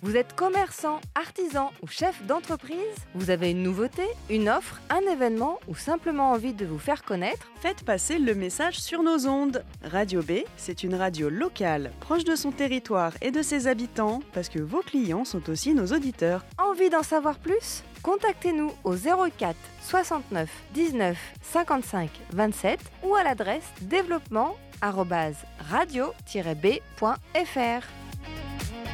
Vous êtes commerçant, artisan ou chef d'entreprise? Vous avez une nouveauté, une offre, un événement ou simplement envie de vous faire connaître? Faites passer le message sur nos ondes. Radio B, c'est une radio locale, proche de son territoire et de ses habitants, parce que vos clients sont aussi nos auditeurs. Envie d'en savoir plus? Contactez-nous au 04 69 19 55 27 ou à l'adresse développement@radio-b.fr.